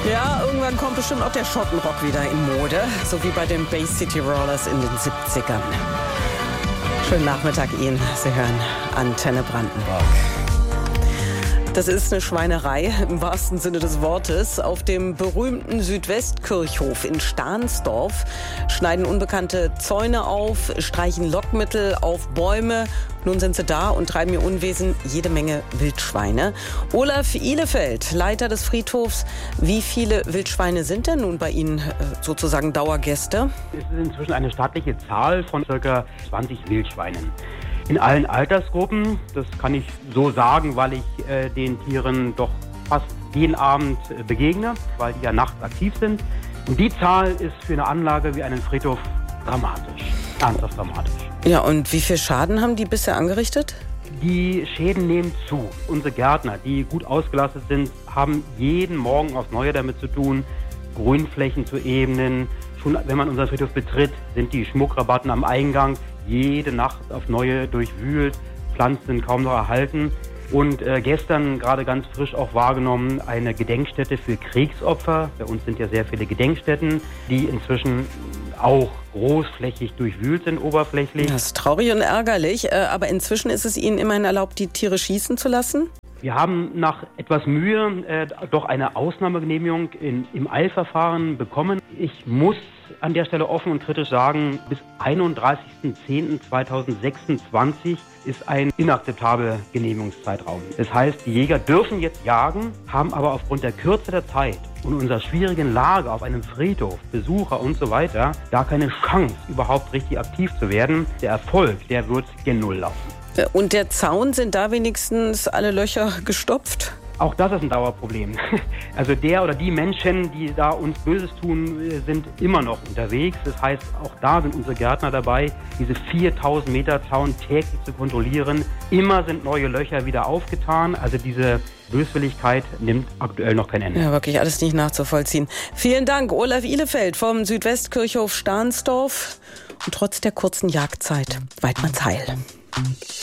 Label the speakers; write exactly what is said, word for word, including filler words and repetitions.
Speaker 1: Ja, irgendwann kommt bestimmt auch der Schottenrock wieder in Mode, so wie bei den Bay City Rollers in den siebzigern. Schönen Nachmittag Ihnen. Sie hören Antenne Brandenburg. Das ist eine Schweinerei im wahrsten Sinne des Wortes. Auf dem berühmten Südwestkirchhof in Stahnsdorf schneiden Unbekannte Zäune auf, streichen Lockmittel auf Bäume. Nun sind sie da und treiben ihr Unwesen, jede Menge Wildschweine. Olaf Ihlefeld, Leiter des Friedhofs. Wie viele Wildschweine sind denn nun bei Ihnen sozusagen Dauergäste?
Speaker 2: Es ist inzwischen eine stattliche Zahl von ca. zwanzig Wildschweinen. In allen Altersgruppen, das kann ich so sagen, weil ich äh, den Tieren doch fast jeden Abend äh, begegne, weil die ja nachts aktiv sind. Und die Zahl ist für eine Anlage wie einen Friedhof dramatisch, ernsthaft dramatisch.
Speaker 1: Ja, und wie viel Schaden haben die bisher angerichtet?
Speaker 2: Die Schäden nehmen zu. Unsere Gärtner, die gut ausgelastet sind, haben jeden Morgen aufs Neue damit zu tun, Grünflächen zu ebnen. Schon wenn man unseren Friedhof betritt, sind die Schmuckrabatten am Eingang jede Nacht auf Neue durchwühlt, Pflanzen sind kaum noch erhalten. Und äh, gestern gerade ganz frisch auch wahrgenommen eine Gedenkstätte für Kriegsopfer. Bei uns sind ja sehr viele Gedenkstätten, die inzwischen auch großflächig durchwühlt sind, oberflächlich.
Speaker 1: Das ist traurig und ärgerlich, äh, aber inzwischen ist es Ihnen immerhin erlaubt, die Tiere schießen zu lassen?
Speaker 2: Wir haben nach etwas Mühe äh, doch eine Ausnahmegenehmigung in, im Eilverfahren bekommen. Ich muss an der Stelle offen und kritisch sagen, bis einunddreißigsten zehnten zweitausendsechsundzwanzig ist ein inakzeptabler Genehmigungszeitraum. Das heißt, die Jäger dürfen jetzt jagen, haben aber aufgrund der Kürze der Zeit und unserer schwierigen Lage auf einem Friedhof, Besucher und so weiter, da keine Chance, überhaupt richtig aktiv zu werden. Der Erfolg, der wird gen Null laufen.
Speaker 1: Und der Zaun, sind da wenigstens alle Löcher gestopft?
Speaker 2: Auch das ist ein Dauerproblem. Also der oder die Menschen, die da uns Böses tun, sind immer noch unterwegs. Das heißt, auch da sind unsere Gärtner dabei, diese viertausend Meter Zaun täglich zu kontrollieren. Immer sind neue Löcher wieder aufgetan. Also diese Böswilligkeit nimmt aktuell noch kein Ende.
Speaker 1: Ja, wirklich alles nicht nachzuvollziehen. Vielen Dank, Olaf Ihlefeld vom Südwestkirchhof Stahnsdorf. Und trotz der kurzen Jagdzeit Weidmannsheil.